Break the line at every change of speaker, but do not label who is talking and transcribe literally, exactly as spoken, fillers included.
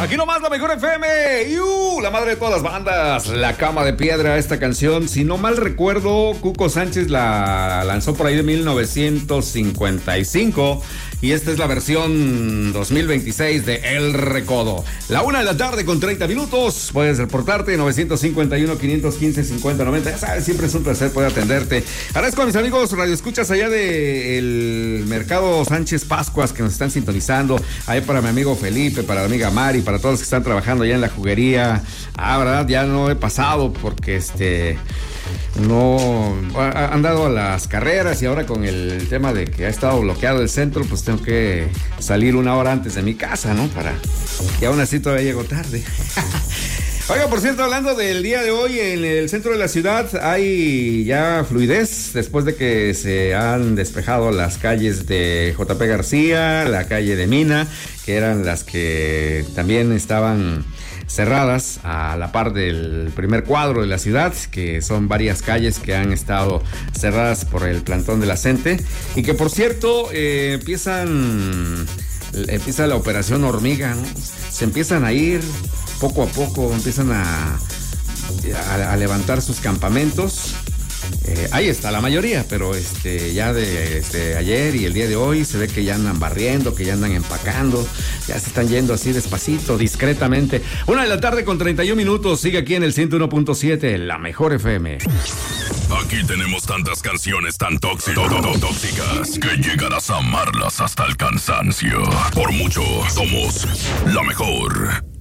Aquí nomás la mejor F M. ¡Yu! La madre de todas las bandas. La Cama de Piedra, esta canción. Si no mal recuerdo, Cuco Sánchez la lanzó por ahí de mil novecientos cincuenta y cinco. Y esta es la versión dos mil veintiséis de El Recodo. La una de la tarde con treinta minutos. Puedes reportarte nueve cinco uno, cinco uno cinco, cincuenta noventa. Ya sabes, siempre es un placer poder atenderte. Agradezco a mis amigos radioescuchas allá del Mercado Sánchez Pascuas que nos están sintonizando. Ahí para mi amigo Felipe, para la amiga Mari, para todos los que están trabajando allá en la juguería. Ah, verdad, ya no he pasado porque este... no han dado a las carreras y ahora con el tema de que ha estado bloqueado el centro, pues tengo que salir una hora antes de mi casa, ¿no? Para y aún así todavía llego tarde. Oiga, por cierto, hablando del día de hoy, en el centro de la ciudad hay ya fluidez después de que se han despejado las calles de J P García, la calle de Mina, que eran las que también estaban cerradas a la par del primer cuadro de la ciudad, que son varias calles que han estado cerradas por el plantón de la CENTE y que por cierto eh, empiezan empieza la operación hormiga, ¿no? Se empiezan a ir poco a poco, empiezan a, a, a levantar sus campamentos. Eh, ahí está la mayoría, pero este ya de este, ayer y el día de hoy se ve que ya andan barriendo, que ya andan empacando, ya se están yendo así despacito, discretamente. Una de la tarde con treinta y un minutos, sigue aquí en el ciento uno punto siete, la mejor F M.
Aquí tenemos tantas canciones tan tóxicas, tóxicas que llegarás a amarlas hasta el cansancio. Por mucho, somos la mejor.